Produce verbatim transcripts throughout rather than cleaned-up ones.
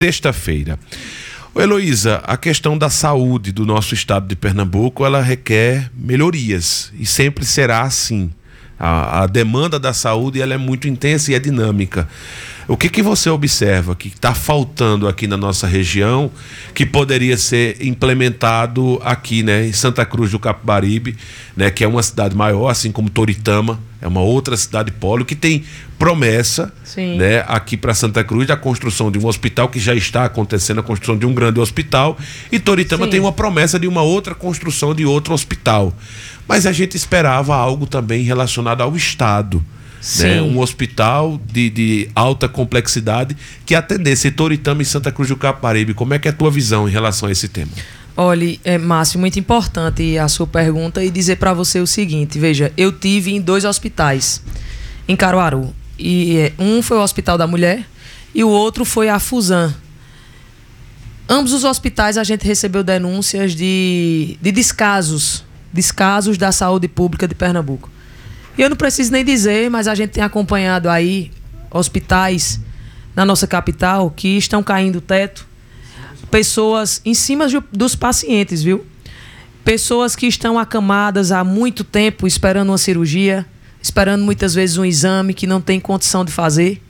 sexta-feira. Heloísa, a questão da saúde do nosso estado de Pernambuco, ela requer melhorias e sempre será assim. A, a demanda da saúde, ela é muito intensa e é dinâmica. O que que você observa que está faltando aqui na nossa região que poderia ser implementado aqui, né, em Santa Cruz do Capibaribe, né, que é uma cidade maior, assim como Toritama, é uma outra cidade polo que tem promessa, né, aqui para Santa Cruz da construção de um hospital que já está acontecendo, a construção de um grande hospital, e Toritama Sim. tem uma promessa de uma outra construção de outro hospital. Mas a gente esperava algo também relacionado ao Estado. Né? Um hospital de, de alta complexidade que atendesse Toritama e Santa Cruz do Capibaribe. Como é que é a tua visão em relação a esse tema? Olha, é, Márcio, muito importante a sua pergunta e dizer para você o seguinte, veja, eu tive em dois hospitais em Caruaru, e é, um foi o Hospital da Mulher e o outro foi a Fusan. Ambos os hospitais a gente recebeu denúncias de, de descasos, descasos da saúde pública de Pernambuco. E eu não preciso nem dizer, mas a gente tem acompanhado aí hospitais na nossa capital que estão caindo o teto, pessoas em cima de, dos pacientes, viu? Pessoas que estão acamadas há muito tempo esperando uma cirurgia, esperando muitas vezes um exame que não tem condição de fazer.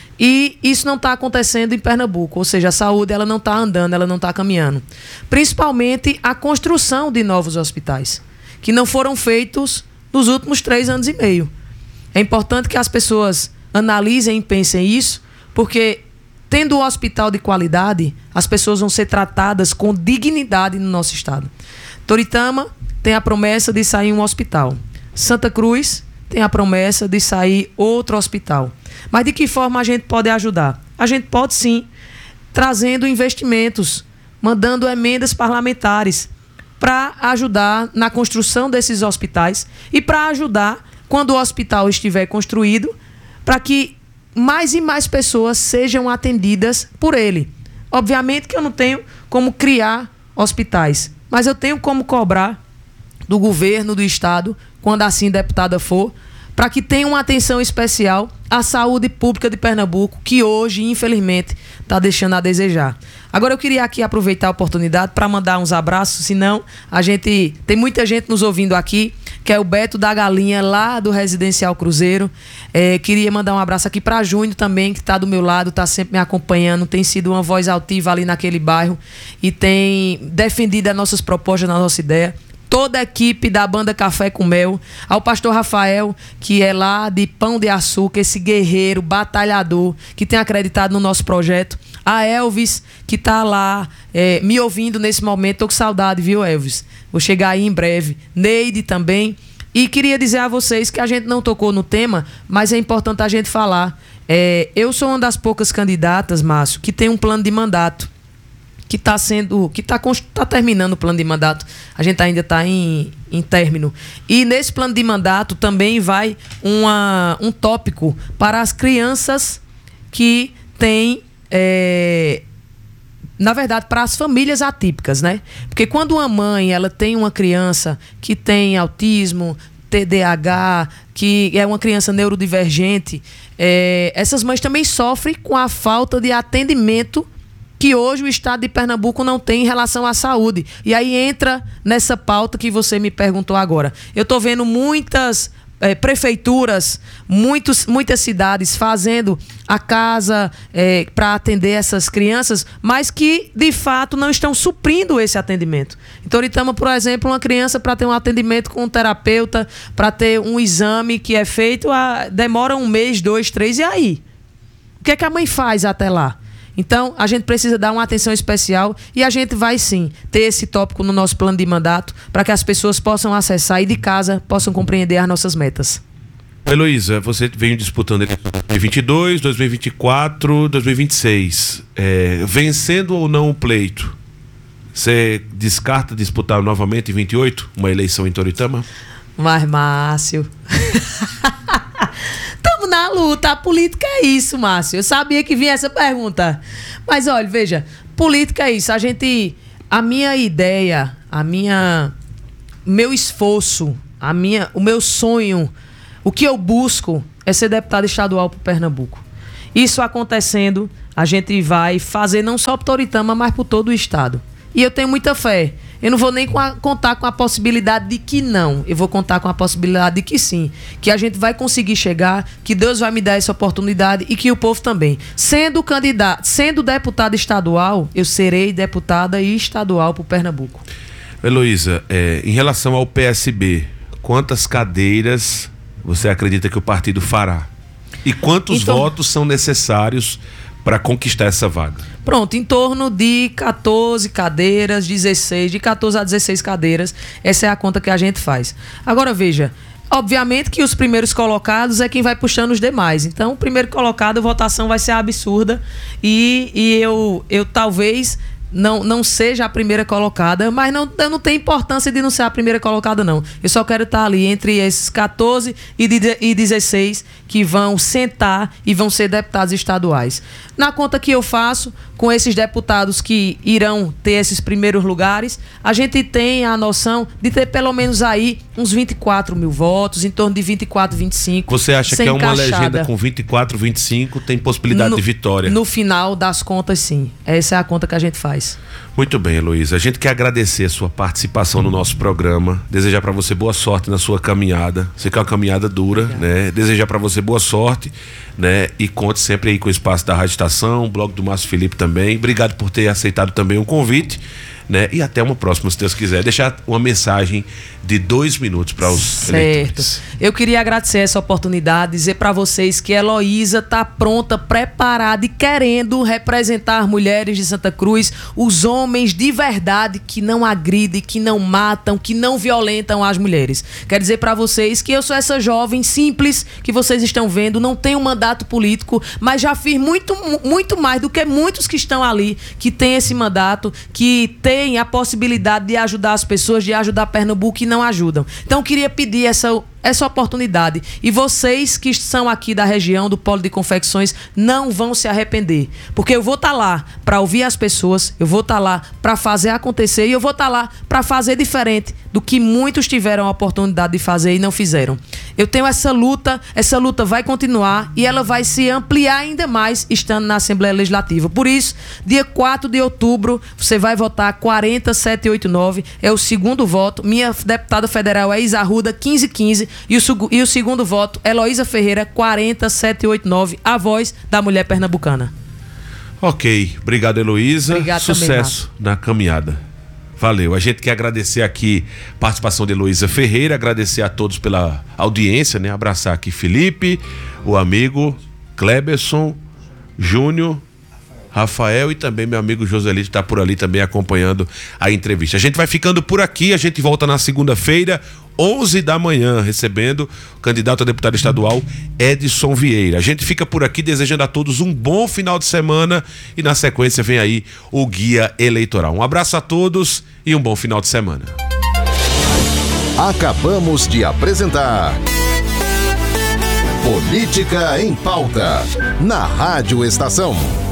E isso não está acontecendo em Pernambuco, ou seja, a saúde ela não está andando, ela não está caminhando. Principalmente a construção de novos hospitais, que não foram feitos nos últimos três anos e meio. É importante que as pessoas analisem e pensem isso, porque tendo um hospital de qualidade, as pessoas vão ser tratadas com dignidade no nosso estado. Toritama tem a promessa de sair um hospital. Santa Cruz tem a promessa de sair outro hospital. Mas de que forma a gente pode ajudar? A gente pode sim, trazendo investimentos, mandando emendas parlamentares para ajudar na construção desses hospitais e para ajudar quando o hospital estiver construído, para que mais e mais pessoas sejam atendidas por ele. Obviamente que eu não tenho como criar hospitais, mas eu tenho como cobrar do governo, do estado, quando assim deputada for, para que tenha uma atenção especial à saúde pública de Pernambuco, que hoje, infelizmente, está deixando a desejar. Agora eu queria aqui aproveitar a oportunidade para mandar uns abraços, senão a gente tem muita gente nos ouvindo aqui, que é o Beto da Galinha, lá do Residencial Cruzeiro. É, queria mandar um abraço aqui para Júnior também, que está do meu lado, está sempre me acompanhando, tem sido uma voz altiva ali naquele bairro e tem defendido as nossas propostas, a nossa ideia. Toda a equipe da banda Café com Mel, ao pastor Rafael, que é lá de Pão de Açúcar, esse guerreiro, batalhador, que tem acreditado no nosso projeto. A Elvis, que está lá é, me ouvindo nesse momento. Tô com saudade, viu, Elvis? Vou chegar aí em breve. Neide também. E queria dizer a vocês que a gente não tocou no tema, mas é importante a gente falar. É, eu sou uma das poucas candidatas, Márcio, que tem um plano de mandato, que está sendo, que está tá terminando o plano de mandato. A gente ainda está em, em término. E nesse plano de mandato também vai uma, um tópico para as crianças que têm, é, na verdade, para as famílias atípicas, né? Porque quando uma mãe ela tem uma criança que tem autismo, T D A H, que é uma criança neurodivergente, é, essas mães também sofrem com a falta de atendimento que hoje o estado de Pernambuco não tem em relação à saúde. E aí entra nessa pauta que você me perguntou agora. Eu estou vendo muitas é, prefeituras, muitos, muitas cidades fazendo a casa é, para atender essas crianças, mas que, de fato, não estão suprindo esse atendimento. Em Toritama, por exemplo, uma criança para ter um atendimento com um terapeuta, para ter um exame que é feito, a, demora um mês, dois, três, e aí? O que é que a mãe faz até lá? Então, a gente precisa dar uma atenção especial e a gente vai, sim, ter esse tópico no nosso plano de mandato para que as pessoas possam acessar e de casa possam compreender as nossas metas. Heloísa, você vem disputando dois mil e vinte e dois, dois mil e vinte e quatro, dois mil e vinte e seis. É, vencendo ou não o pleito, você descarta disputar novamente em vinte e oito uma eleição em Toritama? Mas, Márcio... na luta, a política é isso, Márcio. Eu sabia que vinha essa pergunta. Mas olha, veja, política é isso. A gente, a minha ideia, a minha, meu esforço, a minha, o meu sonho, o que eu busco é ser deputado estadual para Pernambuco. Isso acontecendo, a gente vai fazer não só por Toritama, mas por todo o estado. E eu tenho muita fé. Eu não vou nem com a, contar com a possibilidade de que não. Eu vou contar com a possibilidade de que sim. Que a gente vai conseguir chegar, que Deus vai me dar essa oportunidade e que o povo também. Sendo candidato, sendo deputada estadual, eu serei deputada estadual por Pernambuco. Heloísa, é, em relação ao P S B, quantas cadeiras você acredita que o partido fará? E quantos então, votos são necessários para conquistar essa vaga? Pronto, em torno de catorze cadeiras, dezesseis, de catorze a dezesseis cadeiras, essa é a conta que a gente faz. Agora veja, obviamente que os primeiros colocados é quem vai puxando os demais. Então, o primeiro colocado, a votação vai ser absurda e, e eu, eu talvez não, não seja a primeira colocada, mas não, não tem importância de não ser a primeira colocada, não. Eu só quero estar ali entre esses catorze e dezesseis que vão sentar e vão ser deputados estaduais. Na conta que eu faço, com esses deputados que irão ter esses primeiros lugares, a gente tem a noção de ter pelo menos aí uns vinte e quatro mil votos, em torno de vinte e quatro, vinte e cinco. Você acha que é uma legenda com vinte e quatro, vinte e cinco, tem possibilidade no, de vitória? No final das contas, sim. Essa é a conta que a gente faz. Muito bem, Heloísa. A gente quer agradecer a sua participação no nosso programa, desejar para você boa sorte na sua caminhada. Sei que é uma caminhada dura, Obrigado. né? Desejar para você boa sorte, né? E conte sempre aí com o espaço da Rádio Estação, o blog do Márcio Felipe também. Obrigado por ter aceitado também o convite, né? E até uma próxima, se Deus quiser. Deixar uma mensagem de dois minutos para os certo. eleitores. Eu queria agradecer essa oportunidade, dizer para vocês que a Heloísa está pronta, preparada e querendo representar mulheres de Santa Cruz, os homens de verdade que não agridem, que não matam, que não violentam as mulheres. Quero dizer para vocês que eu sou essa jovem simples que vocês estão vendo, não tenho mandato político, mas já fiz muito, muito mais do que muitos que estão ali, que têm esse mandato, que tem a possibilidade de ajudar as pessoas, de ajudar Pernambuco e não ajudam. Então, eu queria pedir essa, essa oportunidade. E vocês que são aqui da região do Polo de Confecções não vão se arrepender. Porque eu vou estar lá para ouvir as pessoas, eu vou estar lá para fazer acontecer e eu vou estar lá para fazer diferente do que muitos tiveram a oportunidade de fazer e não fizeram. Eu tenho essa luta, essa luta vai continuar e ela vai se ampliar ainda mais estando na Assembleia Legislativa. Por isso, dia quatro de outubro, você vai votar quarenta, setecentos e oitenta e nove, é o segundo voto. Minha deputada federal é Isa Arruda, quinze quinze, e o, e o segundo voto, Heloísa Ferreira, quarenta, setecentos e oitenta e nove, a voz da mulher pernambucana. Ok, obrigado, Heloísa. Obrigado. Sucesso também, na caminhada. Valeu. A gente quer agradecer aqui a participação de Heloísa Ferreira, agradecer a todos pela audiência, né? Abraçar aqui Felipe, o amigo Kleberson, Júnior, Rafael e também meu amigo Joselito está por ali também acompanhando a entrevista. A gente vai ficando por aqui, a gente volta na segunda-feira, onze da manhã, recebendo o candidato a deputado estadual Edson Vieira. A gente fica por aqui desejando a todos um bom final de semana e na sequência vem aí o Guia Eleitoral. Um abraço a todos e um bom final de semana. Acabamos de apresentar Política em Pauta, na Rádio Estação.